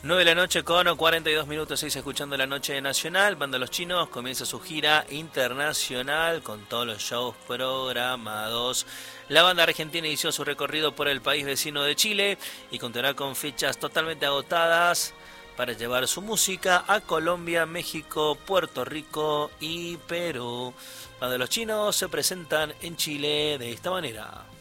9 de la noche con 42 minutos, 6 escuchando La Noche Nacional. Banda Los Chinos comienza su gira internacional con todos los shows programados. La banda argentina inició su recorrido por el país vecino de Chile y contará con fechas totalmente agotadas para llevar su música a Colombia, México, Puerto Rico y Perú. Banda Los Chinos se presentan en Chile de esta manera.